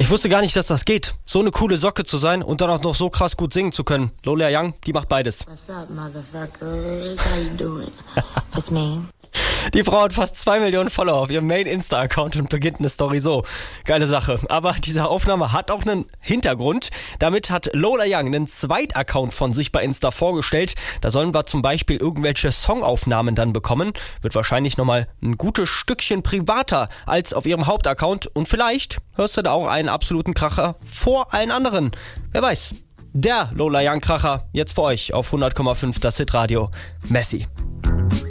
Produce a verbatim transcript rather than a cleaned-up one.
Ich wusste gar nicht, dass das geht. So eine coole Socke zu sein und dann auch noch so krass gut singen zu können. Lola Young, die macht beides. What's up, motherfuckers? How you doing? It's me. Die Frau hat fast zwei Millionen Follower auf ihrem Main-Insta-Account und beginnt eine Story so. Geile Sache. Aber diese Aufnahme hat auch einen Hintergrund. Damit hat Lola Young einen Zweit-Account von sich bei Insta vorgestellt. Da sollen wir zum Beispiel irgendwelche Songaufnahmen dann bekommen. Wird wahrscheinlich nochmal ein gutes Stückchen privater als auf ihrem Hauptaccount. Und vielleicht hörst du da auch einen absoluten Kracher vor allen anderen. Wer weiß. Der Lola Young Kracher jetzt für euch auf hundert Komma fünf das Hitradio. Messi.